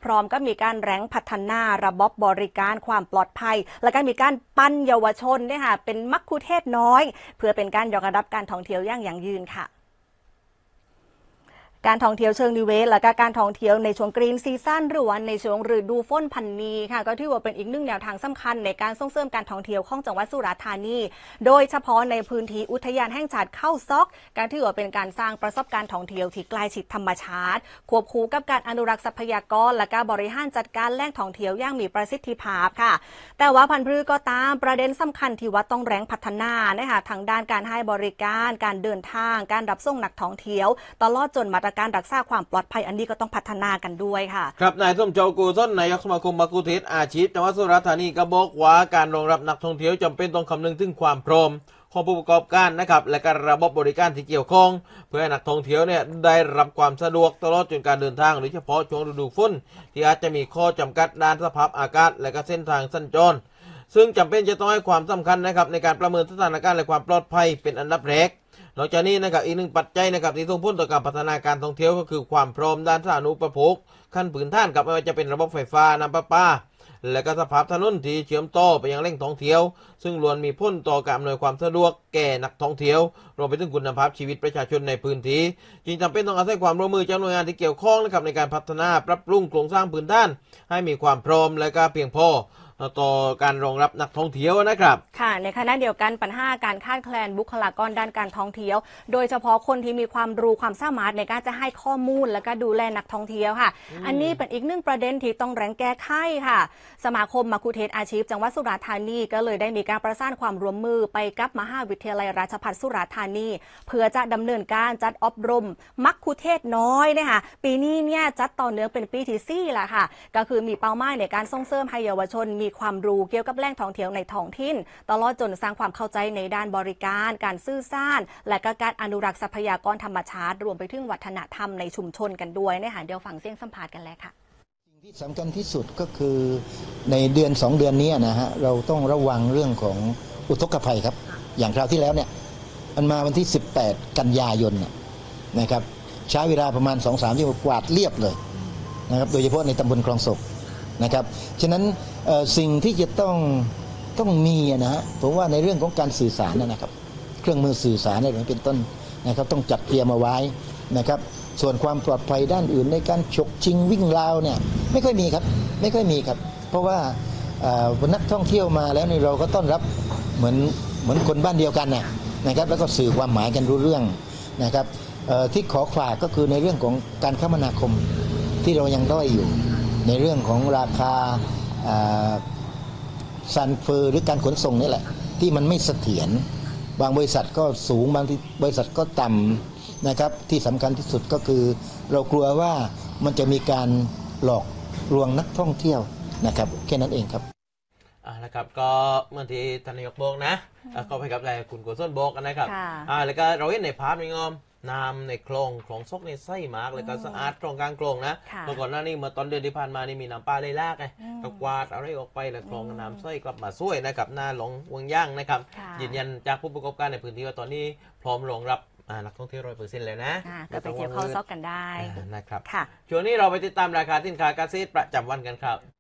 ร้อมก็มีการแรงพัฒนาระบบบริการความปลอดภัยและก็มีการปั้นเยาวชนเนี่ยค่ะเป็นมัคคุเทศก์น้อยเพื่อเป็นการยกระดับการท่องเที่ยวอย่างยั่งยืนค่ะการท่องเที่ยวเชิงนิเวศและการท่องเที่ยวในช่วงกรีนซีซั่นหรือว่าในช่วงฤดูฝนพันนีค่ะก็ถือว่าเป็นอีกหนึ่งแนวทางสำคัญในการส่งเสริมการท่องเที่ยวของจังหวัดสุราษฎร์ธานีโดยเฉพาะในพื้นที่อุทยานแห่งชาติเข้าซอกการถือว่าเป็นการสร้างประสบการณ์ท่องเที่ยวที่ใกล้ชิดธรรมชาติควบคู่กับการอนุรักษ์ทรัพยากรและการบริหารจัดการแหล่งท่องเที่ยวอย่างมีประสิทธิภาพค่ะแต่ว่าพันธุ์พืชก็ตามประเด็นสำคัญที่ว่าต้องแรงพัฒนานะคะทางด้านการให้บริการการเดินทางการรับส่งนักท่องเที่ยวตลอดจนมาตรการรักษาความปลอดภัยอันนี้ก็ต้องพัฒนากันด้วยค่ะครับนายสมโจกูส้นนายกสมาคมมัคคุเทศก์อาชีพจังหวัดสุราษฎร์ธานีก็บอกว่าการรองรับนักท่องเที่ยวจำเป็นต้องคำนึงถึงความพร้อมของผู้ประกอบการนะครับและการระบบบริการที่เกี่ยวข้องเพื่อให้นักท่องเที่ยวเนี่ยได้รับความสะดวกตลอดจนการเดินทางโดยเฉพาะช่วงฤดูฝนที่อาจจะมีข้อจำกัดด้านสภาพอากาศและก็เส้นทางสัญจรซึ่งจำเป็นจะต้องให้ความสำคัญนะครับในการประเมินสถานการณ์และความปลอดภัยเป็นอันดับแรกนอกจากนี้นะครับอีกหนึ่งปัจจัยนะครับที่ส่งผลต่อการพัฒนาการท่องเที่ยวก็คือความพร้อมด้านสาธารณูปโภคขั้นพื้นฐานกับไม่ว่าจะเป็นระบบไฟฟ้าน้ำประปาและก็สภาพถนนที่เชื่อมต่อไปยังแหล่งท่องเที่ยวซึ่งล้วนมีผลต่อการอำนวยความสะดวกแก่นักท่องเที่ยวรวมไปถึงคุณภาพชีวิตประชาชนในพื้นที่จึงจำเป็นต้องอาศัยความร่วมมือจากหน่วยงานที่เกี่ยวข้องนะครับในการพัฒนาปรับปรุงโครงสร้างพื้นฐานให้มีความพร้อมและก็เพียงพอต่อการรองรับนักท่องเที่ยวนะครับค่ะในขณะเดียวกันปัญหาการขาดแคลนบุคลากรด้านการท่องเที่ยวโดยเฉพาะคนที่มีความรู้ความสามารถในการจะให้ข้อมูลและก็ดูแลนักท่องเที่ยวค่ะอันนี้เป็นอีกหนึ่งประเด็นที่ต้องแรงแก้ไขค่ะสมาคมมัคคุเทศก์อาชีพจังหวัดสุราษฎร์ธานีก็เลยได้มีการประสานความร่วมมือไปกับมหาวิทยาลัยราชภัฏสุราษฎร์ธานีเพื่อจะดำเนินการจัดอบรมมัคคุเทศก์น้อยนะคะปีนี้เนี่ยจัดต่อเนื่องเป็นปีที่4แล้วค่ะก็คือมีเป้าหมายในการส่งเสริมให้เยาวชนมีความรู้เกี่ยวกับแหล่งท่องเที่ยวในท้องถิ่นตลอดจนสร้างความเข้าใจในด้านบริการการสื่อสารและก็การอนุรักษ์ทรัพยากรธรรมชาติรวมไปถึงวัฒนธรรมในชุมชนกันด้วยนะคะเดี๋ยวฟังเสียงสัมภาษณ์กันเลยค่ะสิ่งที่สำคัญที่สุดก็คือในเดือน2เดือนนี้นะฮะเราต้องระวังเรื่องของอุทกภัยครับอย่างคราวที่แล้วเนี่ยมันมาวันที่18กันยายนนะครับใช้เวลาประมาณ 2-3 ชั่วโมงกวาดเรียบเลยนะครับโดยเฉพาะในตำบลคลองศกนะครับฉะนั้นสิ่งที่จะต้องมีนะฮะผมว่าในเรื่องของการสื่อสารนะครับเครื่องมือสื่อสารอะไรเป็นต้นนะครับต้องจัดเตรียมเอาไว้นะครับส่วนความปลอดภัยด้านอื่นในการฉกชิงวิ่งราวเนี่ยไม่ค่อยมีครับไม่ค่อยมีครับเพราะว่านักท่องเที่ยวมาแล้วนี่เราก็ต้อนรับเหมือนคนบ้านเดียวกันนะครับแล้วก็สื่อความหมายกันรู้เรื่องนะครับที่ขอฝากก็คือในเรื่องของการคมนาคมที่เรายังด้อยอยู่ในเรื่องของราคาซันเฟอร์หรือการขนส่งนี่แหละที่มันไม่เสถียรบางบริษัทก็สูงบางบริษัทก็ต่ำนะครับที่สำคัญที่สุดก็คือเรากลัวว่ามันจะมีการหลอกลวงนักท่องเที่ยวนะครับแค่นั้นเองครับนะครับก็เมื่อที่ท่านนายกบอกนะก็ไปกับคุณโกศลบอกกันนะครับแล้วก็เราเห็นในภาพนี่งอมน้ำในคลองซกในไส้มากเลยก็สะอาดคลองกลางคลองนะเมื่อก่อนหน้านี้เมื่อตอนเดือนที่ผ่านมานี่มีน้ำปลาได้ลากไงก็กวาดอะไรออกไปแล้วคลองน้ำไส้กลับมาสวยนะครับหน้าหลงวังย่างนะครับยืนยันจากผู้ประกอบการในพื้นที่ว่าตอนนี้พร้อมรองรับนักท่องเที่ยว100%แล้วนะก็ไปเที่ยวเข้าซอกกันได้นะครับช่วงนี้เราไปติดตามราคาสินค้าเกษตรประจำวันกันครับ